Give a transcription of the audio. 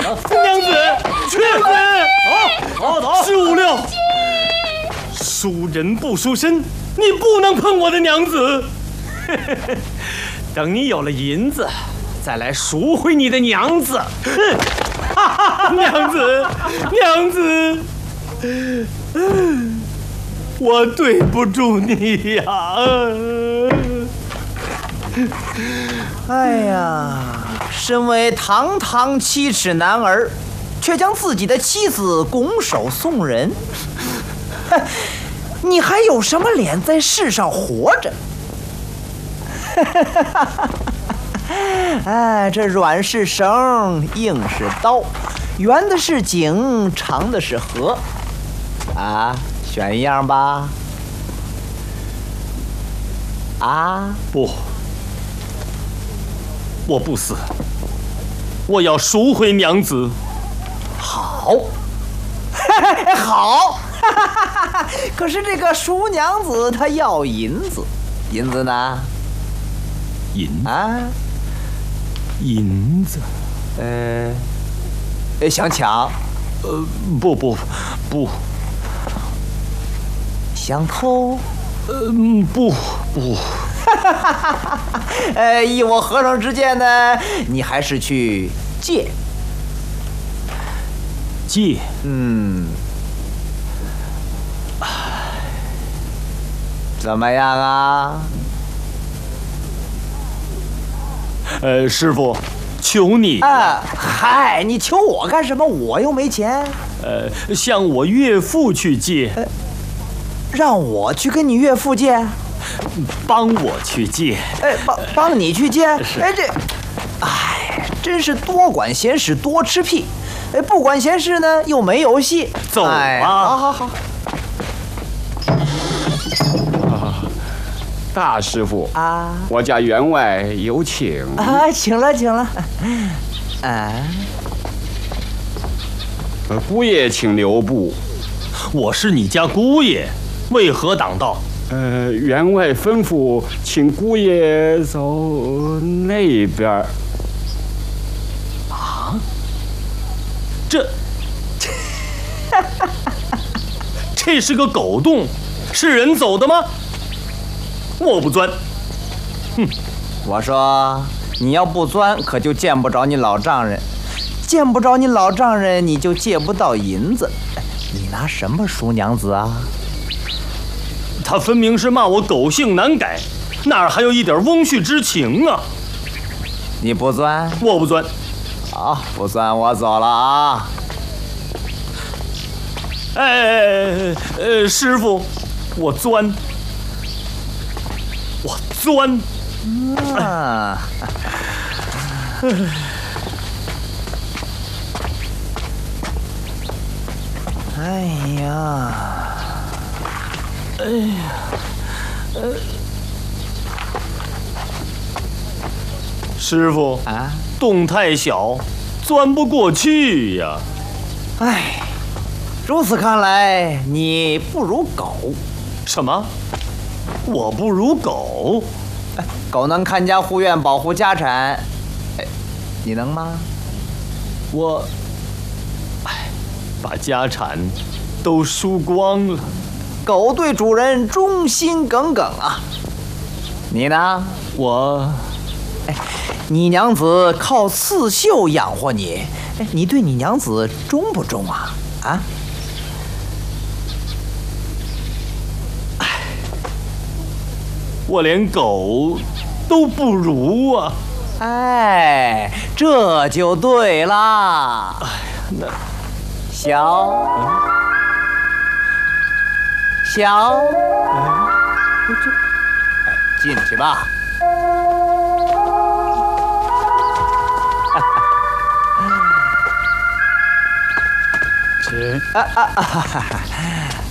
娘子，娘子，好，失误了。输人不输身，你不能碰我的娘子。等你有了银子，再来赎回你的娘子。娘子，娘子，我对不住你呀！ 哎呀，身为堂堂7尺男儿，却将自己的妻子拱手送人，你还有什么脸在世上活着？哎，这软是绳，硬是刀，圆的是井，长的是河，啊，选一样吧。啊， 不，我不死，我要赎回娘子。 好，好，可是这个赎娘子她要银子，银子呢？ 银啊， 银子， 想抢？ 不， 想偷？ 不。 依我和尚之见呢，你还是去借。 借？ 怎么样啊？ 师傅，求你啊！嗨，你求我干什么？我又没钱。 向我岳父去借。 让我去跟你岳父借？ 帮我去借。 帮你去借？ 是。 真是多管闲事多吃屁。不管闲事呢又没有戏。 走啊！ 好。 大师傅啊， 我家员外有请。 请了。 姑爷请留步。 我是你家姑爷，为何挡道？ 员外吩咐请姑爷走那边。 啊？这是个狗洞，是人走的吗？我不钻。 我说你要不钻，可就见不着你老丈人，见不着你老丈人，你就借不到银子。你拿什么赎娘子啊？ 他分明是骂我狗性难改，哪儿还有一点翁婿之情啊？ 你不钻？ 我不钻。 好，不钻我走了啊。 师傅，我钻。 哎呀， 师傅啊， 洞太小，钻不过去呀。 如此看来，你不如狗。 什么？我不如狗？ 狗能看家护院，保护家产，你能吗？ 我，把家产都输光了。 狗对主人忠心耿耿啊。你呢？ 我， 你娘子靠刺绣养活你，你对你娘子忠不忠啊？啊？ 我连狗都不如啊！ 这就对啦。 那小，进去吧。 请。